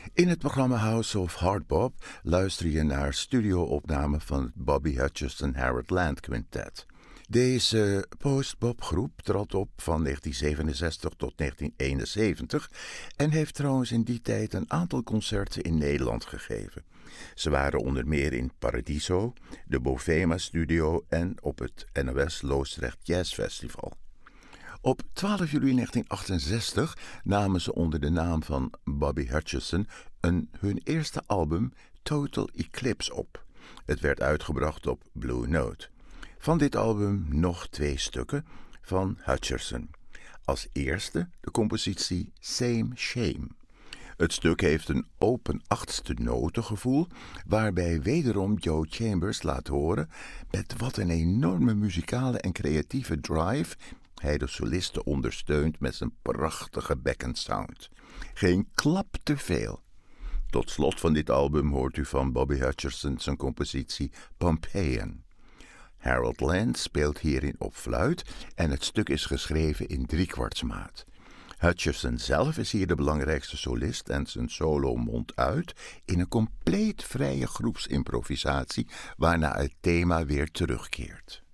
In het programma House of Hardbop luister je naar studio-opnamen van het Bobby Hutcherson Harold Land Quintet. Deze post-bop-groep trad op van 1967 tot 1971 en heeft trouwens in die tijd een aantal concerten in Nederland gegeven. Ze waren onder meer in Paradiso, de Bovema Studio en op het NOS Loosdrecht Jazz Festival. Op 12 juli 1968 namen ze onder de naam van Bobby Hutcherson hun eerste album Total Eclipse op. Het werd uitgebracht op Blue Note. Van dit album nog 2 stukken van Hutcherson. Als eerste de compositie Same Shame. Het stuk heeft een open achtste notengevoel, waarbij wederom Joe Chambers laat horen met wat een enorme muzikale en creatieve drive hij de solisten ondersteunt met zijn prachtige backend sound. Geen klap te veel. Tot slot van dit album hoort u van Bobby Hutcherson zijn compositie Pompeian. Harold Land speelt hierin op fluit en het stuk is geschreven in 3/4 Hutcherson zelf is hier de belangrijkste solist en zijn solo mondt uit in een compleet vrije groepsimprovisatie waarna het thema weer terugkeert.